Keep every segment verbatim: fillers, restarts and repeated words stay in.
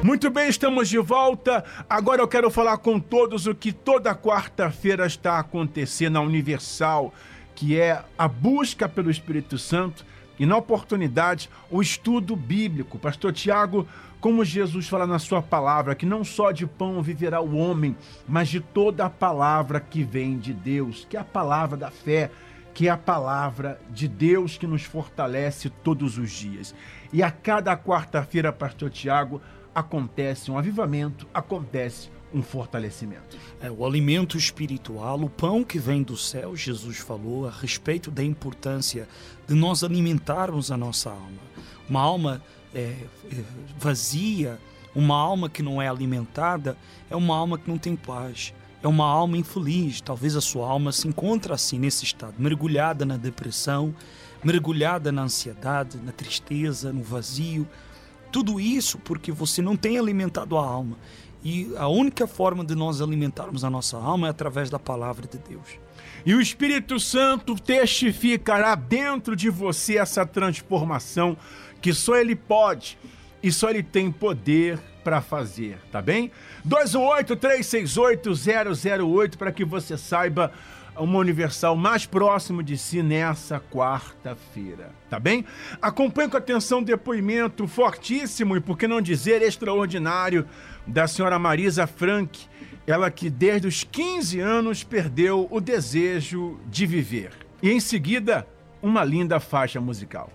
Muito bem, estamos de volta. Agora eu quero falar com todos o que toda quarta-feira está acontecendo na Universal, que é a busca pelo Espírito Santo e, na oportunidade, o estudo bíblico. Pastor Tiago, como Jesus fala na sua palavra, que não só de pão viverá o homem, mas de toda a palavra que vem de Deus, que é a palavra da fé, que é a palavra de Deus que nos fortalece todos os dias. E a cada quarta-feira, Pastor Tiago, acontece um avivamento, acontece um fortalecimento. É, o alimento espiritual, o pão que vem do céu, Jesus falou a respeito da importância de nós alimentarmos a nossa alma. Uma alma é, vazia, uma alma que não é alimentada, é uma alma que não tem paz. É uma alma infeliz. Talvez a sua alma se encontre assim, nesse estado, mergulhada na depressão, mergulhada na ansiedade, na tristeza, no vazio. Tudo isso porque você não tem alimentado a alma. E a única forma de nós alimentarmos a nossa alma é através da palavra de Deus. E o Espírito Santo testificará dentro de você essa transformação que só Ele pode e só Ele tem poder para fazer, tá bem? dois um oito, três seis oito, zero zero oito para que você saiba uma Universal mais próximo de si nessa quarta-feira, tá bem? Acompanhe com atenção o depoimento fortíssimo e, por que não dizer, extraordinário da senhora Marisa Frank, ela que desde os quinze anos perdeu o desejo de viver. E em seguida, uma linda faixa musical.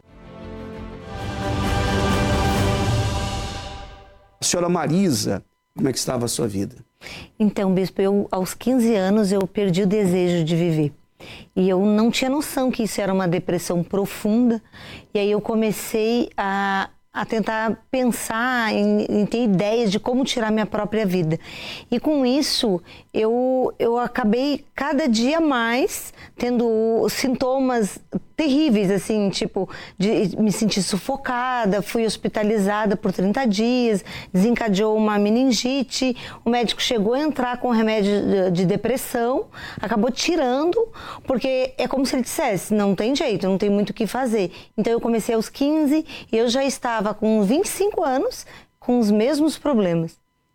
Senhora Marisa, como é que estava a sua vida? Então, bispo, eu aos quinze anos eu perdi o desejo de viver. E eu não tinha noção que isso era uma depressão profunda. E aí eu comecei a, a tentar pensar em, em ter ideias de como tirar minha própria vida. E com isso, eu, eu acabei cada dia mais tendo sintomas terríveis, assim, tipo, de me sentir sufocada, fui hospitalizada por trinta dias, desencadeou uma meningite, o médico chegou a entrar com remédio de, de depressão, acabou tirando, porque é como se ele dissesse, não tem jeito, não tem muito o que fazer. Então eu comecei aos quinze e eu já estava com vinte e cinco anos com os mesmos problemas.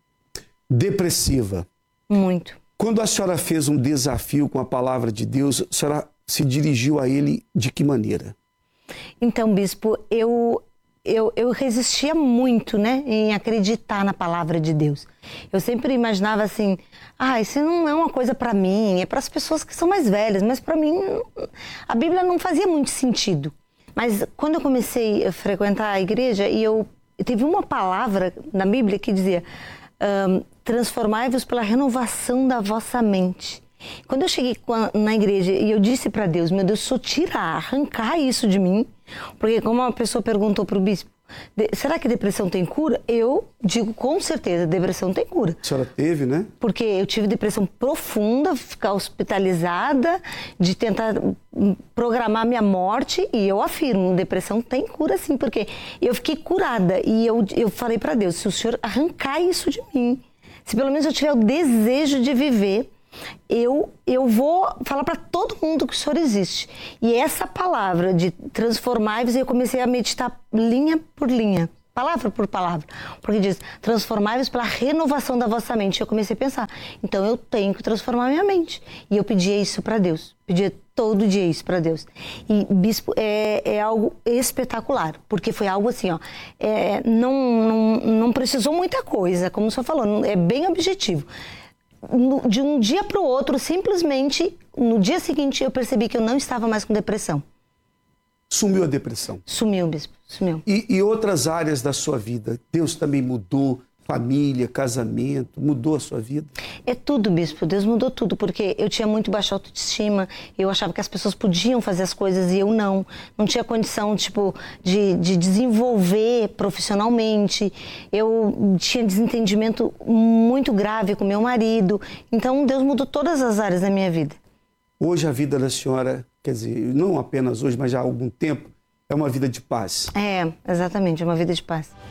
Depressiva. Muito. Quando a senhora fez um desafio com a palavra de Deus, a senhora se dirigiu a ele de que maneira? Então, bispo, eu, eu, eu resistia muito, né, em acreditar na palavra de Deus. Eu sempre imaginava assim, ah, isso não é uma coisa para mim, é para as pessoas que são mais velhas, mas para mim a Bíblia não fazia muito sentido. Mas quando eu comecei a frequentar a igreja, e eu teve uma palavra na Bíblia que dizia, um, transformai-vos pela renovação da vossa mente. Quando eu cheguei na igreja e eu disse para Deus, meu Deus, só tirar, arrancar isso de mim, porque como uma pessoa perguntou para o bispo, será que depressão tem cura? Eu digo com certeza, depressão tem cura. A senhora teve, né? Porque eu tive depressão profunda, ficar hospitalizada, de tentar programar minha morte, e eu afirmo, depressão tem cura sim, porque eu fiquei curada e eu, eu falei para Deus, se o Senhor arrancar isso de mim, se pelo menos eu tiver o desejo de viver, Eu, eu vou falar para todo mundo que o Senhor existe. E essa palavra de transformai-vos, eu comecei a meditar linha por linha, palavra por palavra. Porque diz, transformai-vos pela renovação da vossa mente. Eu comecei a pensar, então eu tenho que transformar minha mente. E eu pedia isso para Deus, pedia todo dia isso para Deus. E, bispo, é, é algo espetacular, porque foi algo assim, ó, é, não, não, não precisou muita coisa, como o senhor falou, é bem objetivo. De um dia para o outro, simplesmente, no dia seguinte, eu percebi que eu não estava mais com depressão. Sumiu a depressão? Sumiu, bispo, sumiu. E, e outras áreas da sua vida? Deus também mudou? Família, casamento, mudou a sua vida? É tudo, bispo, Deus mudou tudo, porque eu tinha muito baixa autoestima, eu achava que as pessoas podiam fazer as coisas e eu não, não tinha condição, tipo, de, de desenvolver profissionalmente, eu tinha desentendimento muito grave com meu marido, então Deus mudou todas as áreas da minha vida. Hoje a vida da senhora, quer dizer, não apenas hoje, mas já há algum tempo, é uma vida de paz. É, exatamente, é uma vida de paz.